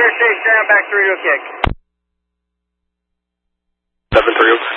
Interstate, stand back 3 to a kick. 7-3.